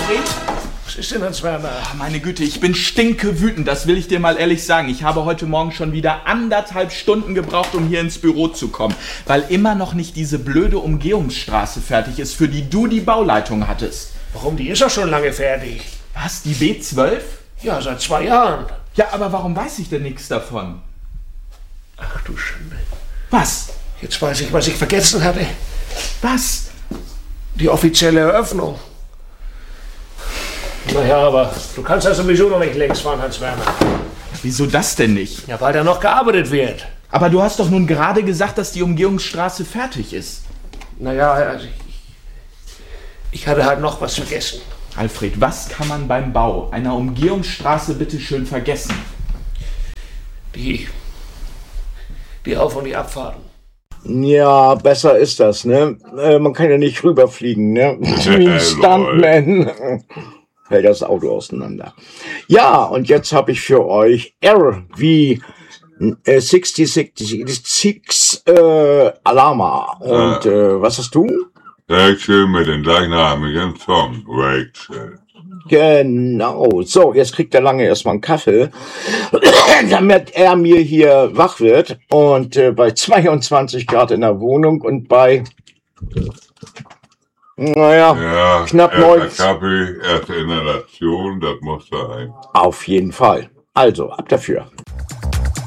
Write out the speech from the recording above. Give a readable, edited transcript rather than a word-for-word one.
Alfred? Was ist denn, Hans Werner? Meine Güte, ich bin stinkewütend, das will ich dir mal ehrlich sagen. Ich habe heute Morgen schon wieder 1,5 Stunden gebraucht, um hier ins Büro zu kommen, weil immer noch nicht diese blöde Umgehungsstraße fertig ist, für die du die Bauleitung hattest. Warum? Die ist doch schon lange fertig. Was, die B12? Ja, seit 2 Jahren. Ja, aber warum weiß ich denn nichts davon? Ach du Schande. Was? Jetzt weiß ich, was ich vergessen hatte. Was? Die offizielle Eröffnung. Naja, aber du kannst ja sowieso noch nicht längs fahren, Hans Werner. Wieso das denn nicht? Ja, weil da noch gearbeitet wird. Aber du hast doch nun gerade gesagt, dass die Umgehungsstraße fertig ist. Naja, also ich hatte halt noch was vergessen. Alfred, was kann man beim Bau einer Umgehungsstraße bitte schön vergessen? Die Auf- und die Abfahrten. Ja, besser ist das, ne? Man kann ja nicht rüberfliegen, ne? Wie ein Stuntman. Fällt das Auto auseinander. Ja, und jetzt habe ich für euch R wie 6066 Alarma. Und was hast du? Rachel mit dem gleichnamigen Song, Rachel. Genau. So, jetzt kriegt der Lange erstmal einen Kaffee, damit er mir hier wach wird. Und bei 22 Grad in der Wohnung und bei, naja, knapp 9. Kaffee, erste Inhalation, das muss sein. Auf jeden Fall. Also, ab dafür.